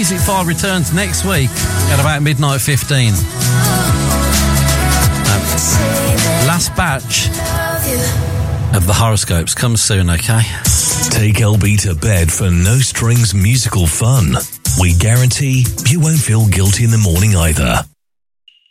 Music File returns next week at about midnight 15. Last batch of the horoscopes comes soon, okay? Take LB to bed for no strings musical fun. We guarantee you won't feel guilty in the morning either.